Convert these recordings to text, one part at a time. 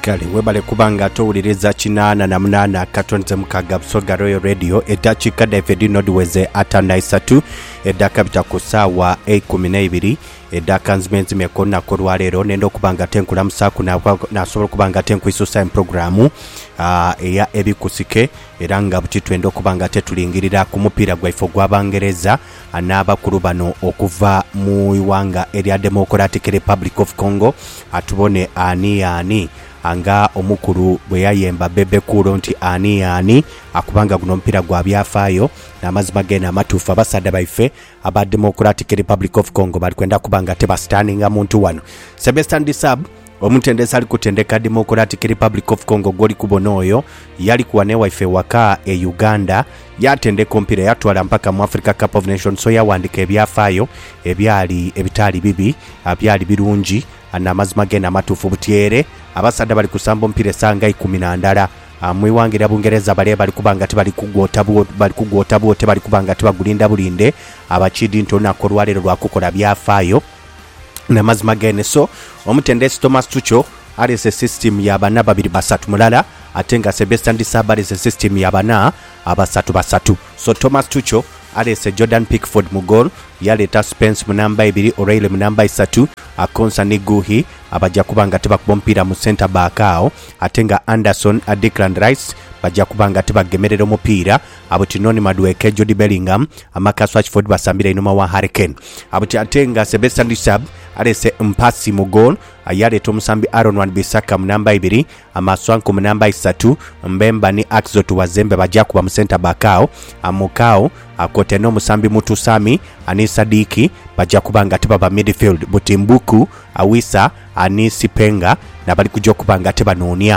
kale webale kubanga towuliriza kinana na munana katonze mukaga Busoga Royal Radio eddakiika David Nodweze atanaisatu eddaka bitakusaawa 12 eddaka nzimenzi mekona kolwalero nendo kubanga tenkula musaku nasobola kubanga tenkuisusa programu eya ebikusike era nga butitwenda okubanga tetulingirira ku mupiira gwaife gw'Abangereza n'abakulu bano okuva mu iwanga erya Democratic Republic of Congo atubone ani anga omukuru bwe yayemba bebe kulo nti ani akubanga guno mpira gwa byafaayo n'amazima gena amatuufu abasada baife aba Democratic Republic of Congo bali kwenda kubanga tebastaninga muntu wano Sebastian Disab omutendesa ali kutendeka Democratic Republic of Congo goli kubona oyo yali kuwane waife waka Uganda yatendeka mpira yatwala mpaka mu Africa Cup of Nations so yawandika ebyafaayo ebitali bibi byali birungi n'amazima gena amatuufu butyere abasada bali kusamba mpira esanga 10 mwiwangira Bungereza bali kubanga tebali kugota bwote bali kubanga tebagulinda bulinde abachidi ntona kolwalero lwakukola byafaayo n'amazima gene so omutendesi Thomas Tuchel alese system yabana 2-3 mulala atenga Sebastian Disab alese system yabana 3-3 so Thomas Tuchel alese Jordan Pickford mu goal yaleta Spence mu namba 2 O'Reilly mu namba 3 Akonsa Niguhi abajja kubanga tebakuba mpira mu center back ao atenga Anderson Declan Rice bajja kubanga tebagemerera omupiira abuti Noni Madueke Jude Bellingham Marcus Rashford basambira inuma wa Harry Kane abuti atenga Sebastian Disab alese mpasi mu goal ayaleta omusambi Aaron Wan-Bissaka mu namba 2 Amaswanku mu namba 3 Mbemba ni Axel Wazembe bajja kuba mu center back ao amukao akote no musambi Mutusami Anisa Diki bajja kubanga tebaba midfield Butimbuku Awisa Anisi Penga na bali kujja kubanga tebanonia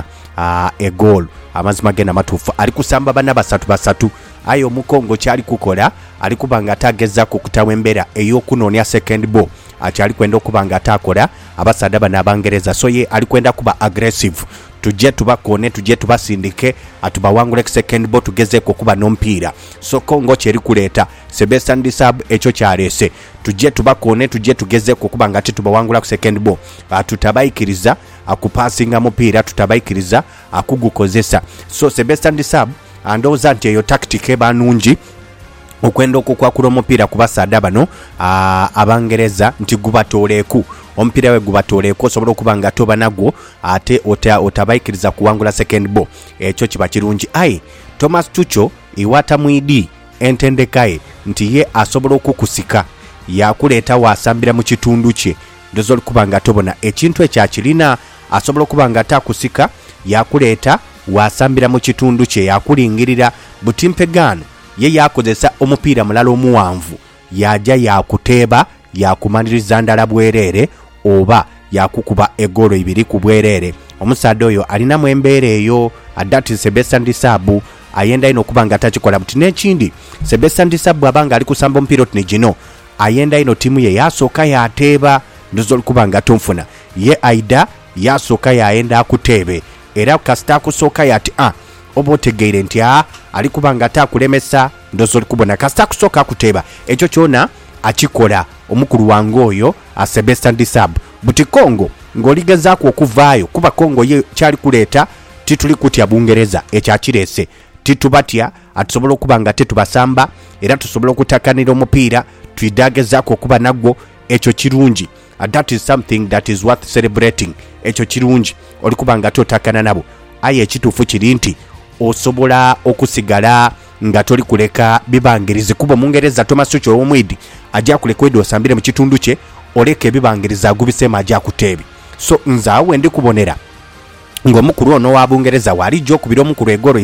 a goal amazima gena matufu ali kusamba bana 3-3 ayo mukongo kyali kukola ali kubanga atageza ku kutawembera eyo kunonia second ball akyali kwenda okubanga atakola abasada bana Abangereza so ye ali kwenda kuba aggressive tujje tubakone tujje tubasindike atubawangule second ball tugeze ko kuba nompira so Kongo kyeri kuleta Sebastian Disab echo kyalese tujje tubakone tujje tugeze ko kuba ngati tubawangula ku second ball atutabaikiriza akupasinga mupira tutabaikiriza akugukozesa so Sebastian Disab andoza nti eyo tactic ebanungi okwenda okukwakula omupira kubasada bano Abangereza nti gubatoleku ompira we gubatoleku osobola okubanga toba nagwo ate otabaikiriza kuwangula second ball ekyo kiba kirungi Thomas Tuchel iwata mwidi entendekaye nti ye asobola okukusika yakuleeta wasambira mu kitundu kye ndozo kubanga tobona ekintu ekyakirina asobola okubanga atakusika yakuleeta wasambira mu kitundu kye yakulingirira butimpegano ye yakozesa omupiira mulala omuwanvu yaja yakuteeba yakumaniriza ndala bwerere oba yakukuba egolo 2 ku bwerere omusada oyo alina mu embeera eyo adati Sebastian Disab ayenda ino kubanga takikola buti n'ekindi Sebastian Disab abanga ali kusamba omupiira otine gino ayenda ino timu ye yasooka yateeba ndozo kubanga tonfuna ye aida yasooka yaenda akuteebe era kasita kusooka yati obotegeire nti ali kubanga atakulemesa ndozo kubona kasita kusooka akuteeba ekyo kyona akikola omukulu wange oyo Sebastian Disab buti Kongo ng'oligezaako okuvaayo kuba Kongo ye kyali kuleeta tituli kutya Bungereza ekyakirese titubatya atusobola okubanga tetubasamba era tusobola okutakanira omupiira tuidagezaako okuba nagwo ekyo kirungi that is something that is worth celebrating ekyo kirungi oli kubanga totakana nabo ekituufu kiri nti osobola okusigala nga toli kuleka bibangirizi kuba Mungereza Thomas Tuchel omwidi ajja kuleka edo osambire mu kitundu kye oleka ebibangiriza agubisema ajja kutebi so nzaawe ndi kubonera ng'omukulu ono wa Bungereza wali jo kubira omukulu egoro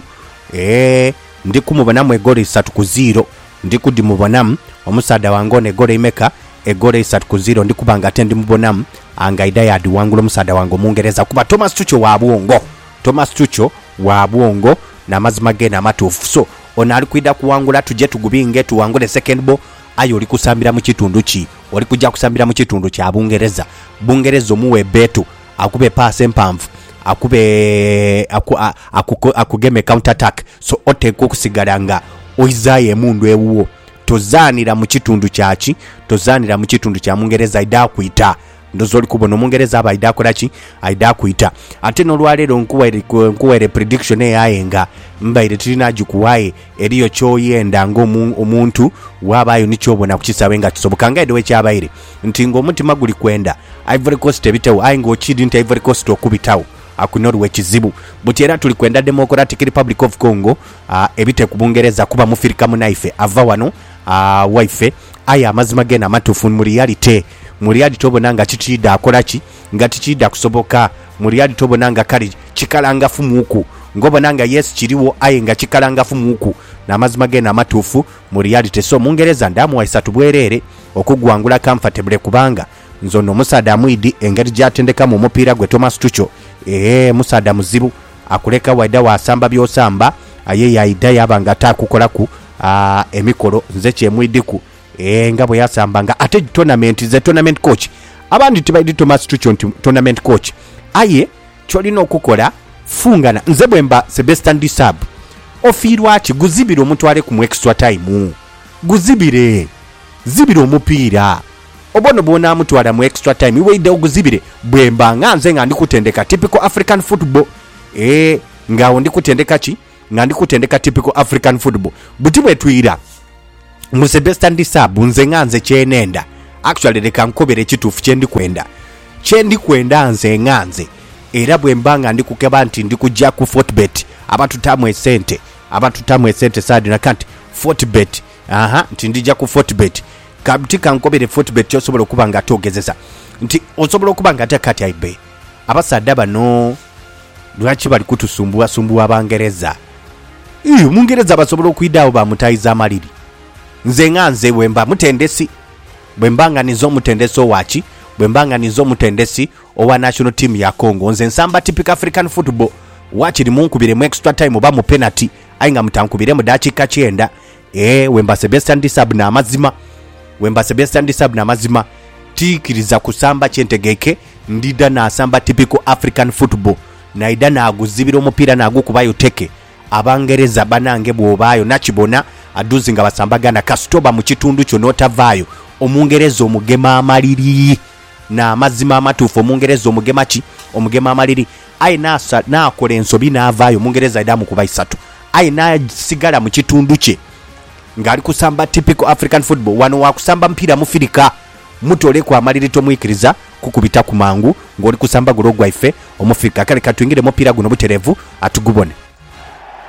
3 ndi kumubonamu egoro 3-0 ndi kudimubonamu omusada wange ono egoro imeka egoro 3-0 ndi kubanga atendi mubonamu angaida yadi wangula omusada wange Mungereza kuba Thomas Tuchel wa bwongo na mazima gena amatuufu so ono ali kwida kuwangula tujje tugubinge tuwangule second ball ayo oli kusambira mu kitundu ki oli kujja kusambira mu kitundu kya Bungereza omuwe betu akube pass empanvu akugeme counter attack so oteeka okusigala nga oizaye emundu ewuwo tozaanira mu kitundu kyaki tozaanira mu kitundu kya Mungereza ida kwita ndozo oli kubona omungereza aba aida akolaki aida kuita ate nolwalero nkuwere prediction eyayenga mbaire tulina gikuwaye eriyo kyoyenda ng'omuntu wabayo nikyobona kukisabe nga kisoboka nga edewe kyabaire nti ng'omutima guli kwenda Ivory Coast ebitewo aye ng'okiri nti Ivory Coast okubitawo akunorwe ekizibu buti era tuli kwenda Democratic Republic of Congo ebite ku Bungereza kuba mufirika munaife ava wano waife aya amazima gena matufu mu reality obona nga kichida akolaki nga tichida kusoboka mu reality obona nga kali kikalanga fumuku ngobona nga yes kiriwo aye nga kikalanga fumuku n'amazima gena matufu mu reality so Mungereza ndamu waisatu bwerere okugwangula comfortable kubanga nzono Musada Mwidi engeri gyatendeka mu mupiira gwe Thomas Tuchel Musada muzibu akuleka waida wasamba byosamba aye yaida yabanga atakukolaku emikolo nze kyemwidiku nga bwe yasambanga ate tournament coach abandi tibaidi Thomas Tuchel tournament coach aye kyolina okukola fungana nze bwemba Sebastian Disab ofirwa ki guzibira omutwale ku extra time guzibire zibira omupiira obono bona amutwala mu extra time weide oguzibire bwemba nga nze nga ndikutendeka typical African football nga ndikutendeka ki nga ndikutendeka typical African football buti bwetwira mu Sebastian Disab nze nga nze kyenenda actually leka nkobere kitufu kyendi kwenda nze nga nze era bwemba nga ndikukeba nti ndikujja ku Fortbet abatutamwe sente sadi na kanti Fortbet nti ndijja ku Fortbet kabiti kankobere Fortbet osobola okuba nga togezesa nti osobola okuba nga takati aibe abasadde bano lwaki bali kutusumbuwa Abangereza Mungereza basobola okuidawo bamutayiza amaliri nze nga nze bwemba mutendesi bwembanga nizo mutendeso wachi bwembanga nizo mutendesi owa national team ya Congo nze nsamba typical African football wachiri munkubire mu extra time oba mu penalty ainga mutankubire mu dakika 9 wemba Sebastian Disab na amazima tikiriza kusamba kyentegeke ndida na asamba typical African football naida na aguzibira omupira na agukubayo teke Abangereza banange bwobayo nakibona aduzinga basambagana kastoba mu kitundu kyo notavayo omungereza omugema amaliri na amazima amatufu omungereza omugema amaliri aye nasa nakola ensobi navayo omungereza idamu kuba 3 aye nasigala mu kitundu kye ngali kusamba typical African football wano wakusamba mpira mufirika mutole kwa amaliri tomwikiriza kukubita ku mangu ngoli kusamba gulogwa ife omufirika kale katwingire mupira guno buterevu atugubone